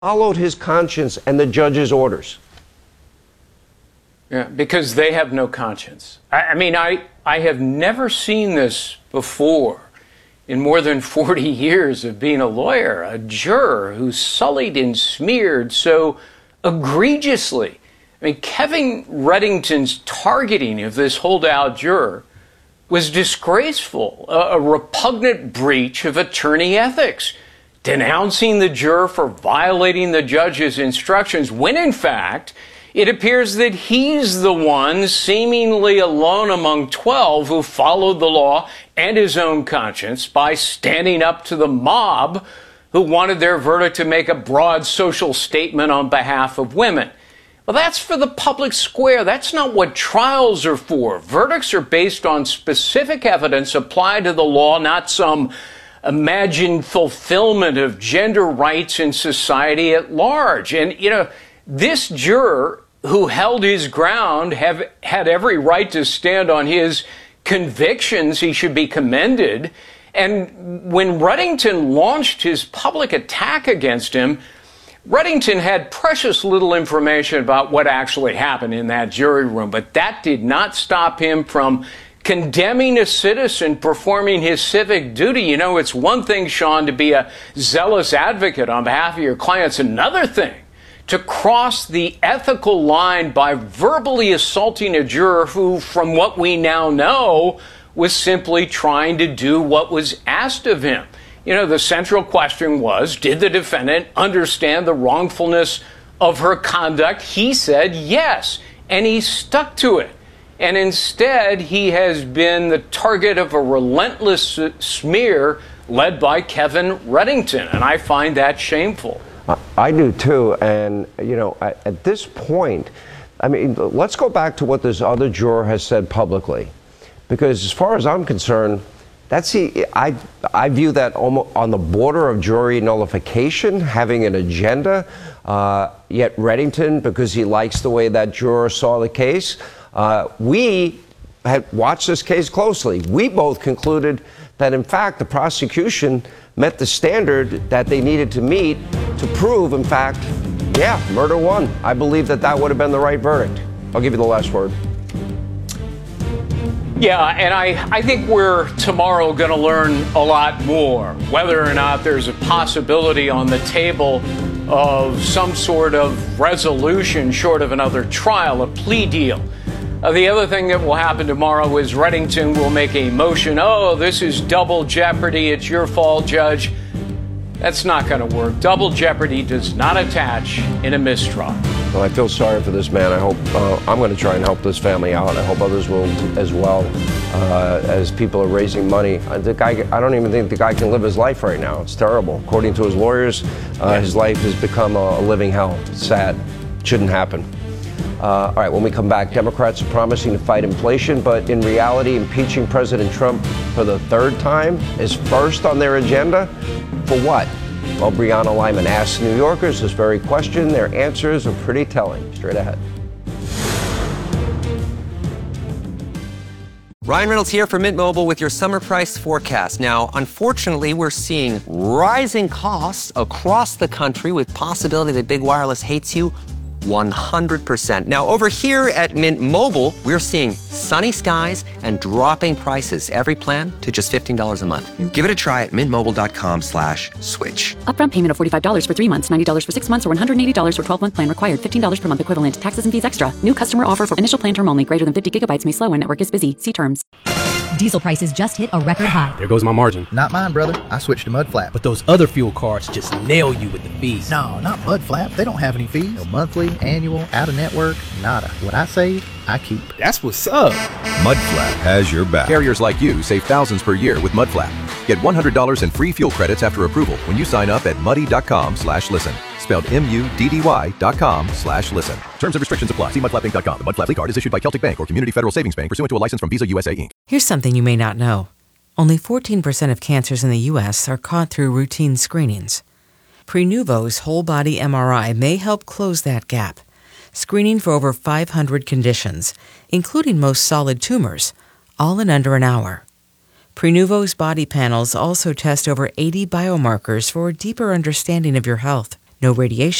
followed his conscience and the judge's orders. Yeah, because they have no conscience. I mean, I have never seen this before in more than 40 years of being a lawyer, a juror who's sullied and smeared so egregiously. I mean, Kevin Reddington's targeting of this holdout juror was disgraceful, a repugnant breach of attorney ethics, denouncing the juror for violating the judge's instructions, when in fact, it appears that he's the one seemingly alone among 12 who followed the law and his own conscience by standing up to the mob who wanted their verdict to make a broad social statement on behalf of women. Well, that's for the public square. That's not what trials are for. Verdicts are based on specific evidence applied to the law, not some imagined fulfillment of gender rights in society at large. And, you know, this juror who held his ground had every right to stand on his convictions. He should be commended. And when Reddington launched his public attack against him, Reddington had precious little information about what actually happened in that jury room, but that did not stop him from condemning a citizen performing his civic duty. You know, it's one thing, Sean, to be a zealous advocate on behalf of your clients. Another thing to cross the ethical line by verbally assaulting a juror who, from what we now know, was simply trying to do what was asked of him. You know, the central question was, did the defendant understand the wrongfulness of her conduct? He said yes, and he stuck to it. And instead, he has been the target of a relentless smear led by Kevin Reddington, and I find that shameful. I do too, and you know, at this point, I mean, let's go back to what this other juror has said publicly, because as far as I'm concerned, I view that almost on the border of jury nullification, having an agenda. Yet Reddington, because he likes the way that juror saw the case, we had watched this case closely. We both concluded that, in fact, the prosecution met the standard that they needed to meet to prove, in fact, yeah, murder won. I believe that would have been the right verdict. I'll give you the last word. Yeah, and I think we're tomorrow going to learn a lot more, whether or not there's a possibility on the table of some sort of resolution short of another trial, a plea deal. The other thing that will happen tomorrow is Reddington will make a motion, oh, this is double jeopardy, it's your fault, Judge. That's not going to work. Double jeopardy does not attach in a mistrial. Well, I feel sorry for this man. I hope I'm going to try and help this family out. I hope others will as well, as people are raising money. The guy, I don't even think the guy can live his life right now. It's terrible. According to his lawyers, his life has become a living hell. It's sad. It shouldn't happen. All right, when we come back, Democrats are promising to fight inflation, but in reality, impeaching President Trump for the third time is first on their agenda. For what? Well, Brianna Lyman asks New Yorkers this very question. Their answers are pretty telling. Straight ahead. Ryan Reynolds here for Mint Mobile with your summer price forecast. Now, unfortunately, we're seeing rising costs across the country with possibility that big wireless hates you 100%. Now, over here at Mint Mobile, we're seeing sunny skies and dropping prices. Every plan to just $15 a month. Give it a try at mintmobile.com/switch. Upfront payment of $45 for 3 months, $90 for 6 months, or $180 for 12-month plan required. $15 per month equivalent. Taxes and fees extra. New customer offer for initial plan term only. Greater than 50 gigabytes may slow when network is busy. See terms. Diesel prices just hit a record high. There goes my margin. Not mine, brother. I switched to Mudflap. But those other fuel cards just nail you with the fees. No, not Mudflap. They don't have any fees. No monthly, annual, out-of-network, nada. What I save, I keep. That's what's up. Mudflap has your back. Carriers like you save thousands per year with Mudflap. Get $100 in free fuel credits after approval when you sign up at muddy.com/listen. Spelled MUDDY.com/listen. Terms and restrictions apply. See mudflapinc.com. The Mudflap card is issued by Celtic Bank or Community Federal Savings Bank pursuant to a license from Visa USA Inc. Here's something you may not know. Only 14% of cancers in the U.S. are caught through routine screenings. Prenuvo's whole-body MRI may help close that gap, screening for over 500 conditions, including most solid tumors, all in under an hour. Prenuvo's body panels also test over 80 biomarkers for a deeper understanding of your health. No radiation